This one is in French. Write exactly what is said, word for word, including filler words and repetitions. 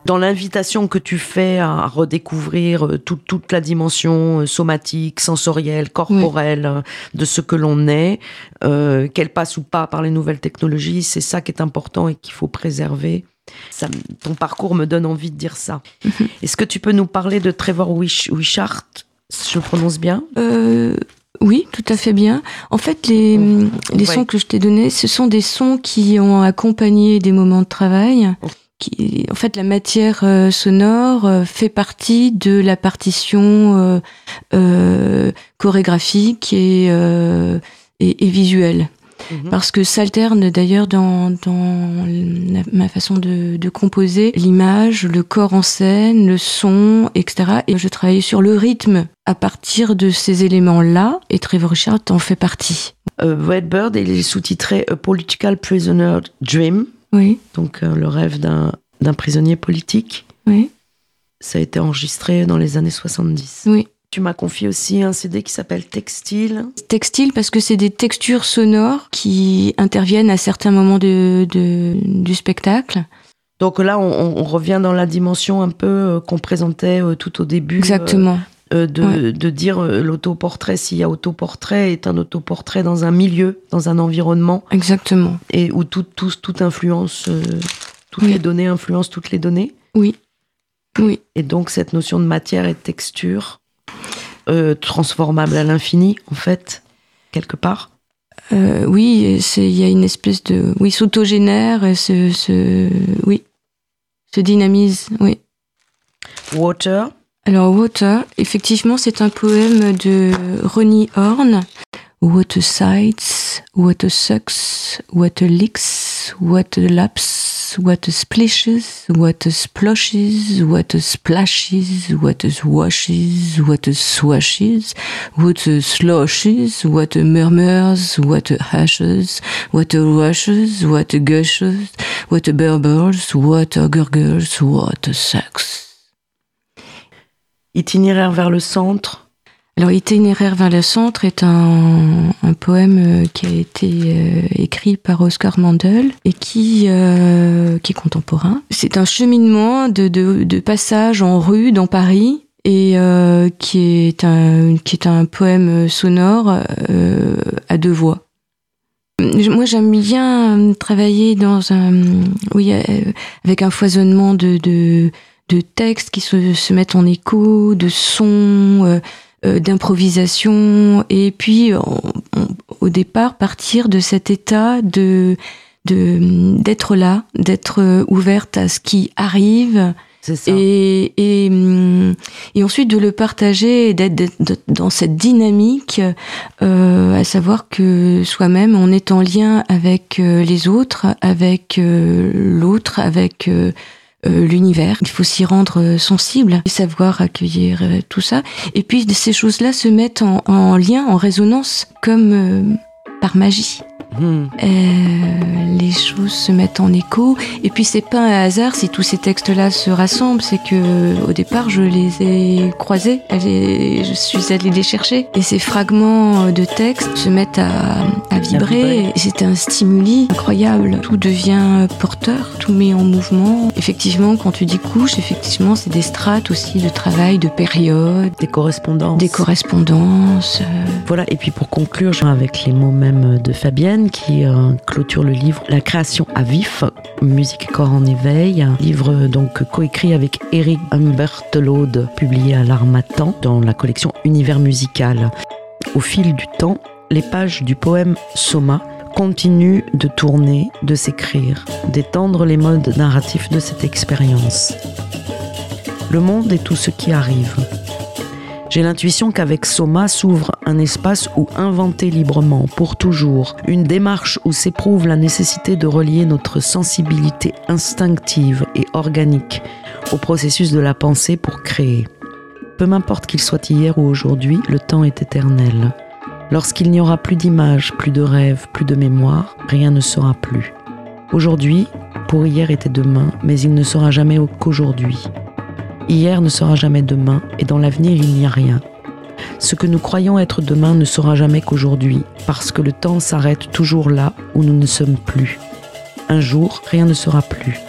dans l'invitation que tu fais à redécouvrir tout, toute la dimension somatique, sensorielle, corporelle oui. de ce que l'on est, euh, qu'elle passe ou pas par les nouvelles technologies, c'est ça qui est important et qu'il faut préserver. Ça, ton parcours me donne envie de dire ça. Mm-hmm. Est-ce que tu peux nous parler de Trevor Wish- Wishart ? Je le prononce bien ? euh, Oui, tout à fait bien. En fait, les, oh. les ouais. sons que je t'ai donnés, ce sont des sons qui ont accompagné des moments de travail. Oh. Qui, en fait, la matière euh, sonore euh, fait partie de la partition euh, euh, chorégraphique et, euh, et, et visuelle. Mmh. Parce que s'alterne d'ailleurs dans, dans la, ma façon de, de composer l'image, le corps en scène, le son, et cetera. Et je travaille sur le rythme à partir de ces éléments-là, et Trevor Wishart en fait partie. Euh, Redbird, il est sous-titré A Political Prisoner Dream. Oui. Donc euh, le rêve d'un, d'un prisonnier politique. Oui. Ça a été enregistré dans les années soixante-dix. Oui. Tu m'as confié aussi un C D qui s'appelle Textile. Textile parce que c'est des textures sonores qui interviennent à certains moments de, de, du spectacle. Donc là, on, on revient dans la dimension un peu euh, qu'on présentait euh, tout au début. Exactement. Euh, de, ouais. de dire euh, l'autoportrait, s'il y a autoportrait, est un autoportrait dans un milieu, dans un environnement. Exactement. Et où tout, tout, toute influence, euh, toutes oui. les données influencent toutes les données. Oui. Oui. Et donc cette notion de matière et de texture... Euh, transformable à l'infini, en fait, quelque part. Euh, oui, il y a une espèce de... Oui, s'autogénère, se, se, oui, se dynamise, oui. Water. Alors, Water, effectivement, c'est un poème de Ronnie Horn. What a sights, what a sucks, what a licks, what a laps, what a splishes, what a splashes, what a splashes, what a swashes, what a swashes, what a sloshes, what a murmurs, what a hashes, what a rushes, what a gushes, what a burbles, what a gurgles, what a sex. Itinéraire vers le centre. Alors, Itinéraire vers le centre est un, un poème qui a été euh, écrit par Oscar Mandel et qui, euh, qui est contemporain. C'est un cheminement de, de, de passage en rue dans Paris et euh, qui, est un, qui est un poème sonore euh, à deux voix. Moi, j'aime bien travailler dans un, oui, avec un foisonnement de, de, de textes qui se, se mettent en écho, de sons, euh, Euh, d'improvisation et puis on, on, au départ partir de cet état de, de d'être là, d'être ouverte à ce qui arrive. C'est ça. Et, et, et ensuite de le partager et d'être, d'être dans cette dynamique, euh, à savoir que soi-même on est en lien avec les autres, avec euh, l'autre, avec euh, Euh, l'univers. Il faut s'y rendre sensible, savoir accueillir euh, tout ça. Et puis ces choses-là se mettent en, en lien, en résonance, comme euh, par magie. Mmh. Euh, les choses se mettent en écho. Et puis c'est pas un hasard si tous ces textes-là se rassemblent, c'est que au départ je les ai croisés, allez, je suis allée les chercher. Et ces fragments de textes se mettent à, à vibrer. Et c'est un stimuli incroyable. Tout devient porteur, tout met en mouvement. Effectivement, quand tu dis couche, effectivement, c'est des strates aussi de travail, de période, des correspondances. Des correspondances. Euh... Voilà. Et puis pour conclure, avec les mots même de Fabienne, qui euh, clôture le livre La création à vif, musique et corps en éveil, un livre donc coécrit avec Éric Humbertelaud, publié à l'Harmattan dans la collection Univers musical. Au fil du temps, les pages du poème Soma continuent de tourner, de s'écrire, d'étendre les modes narratifs de cette expérience. Le monde est tout ce qui arrive. J'ai l'intuition qu'avec Soma s'ouvre un espace où inventer librement, pour toujours, une démarche où s'éprouve la nécessité de relier notre sensibilité instinctive et organique au processus de la pensée pour créer. Peu m'importe qu'il soit hier ou aujourd'hui, le temps est éternel. Lorsqu'il n'y aura plus d'images, plus de rêves, plus de mémoire, rien ne sera plus. Aujourd'hui, pour hier était demain, mais il ne sera jamais qu'aujourd'hui. Hier ne sera jamais demain, et dans l'avenir, il n'y a rien. Ce que nous croyons être demain ne sera jamais qu'aujourd'hui, parce que le temps s'arrête toujours là où nous ne sommes plus. Un jour, rien ne sera plus.